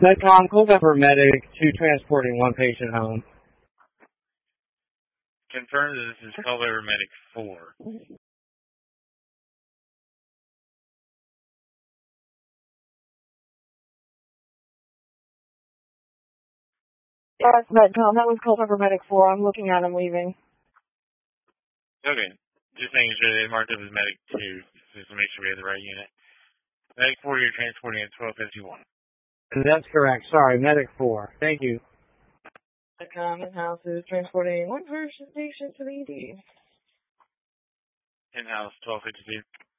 Medcom, Culpeper Medic 2 transporting one patient home. Confirm that this is Culpeper Medic 4. Yes, Medcom, that was Culpeper Medic 4. I'm looking at him leaving. Okay. Just making sure they marked up as Medic 2, just to make sure we have the right unit. Medic 4, you're transporting at 1251. That's correct. Sorry, Medic 4. Thank you. Medcom in-house is transporting one person patient to the ED. In-house, 1252.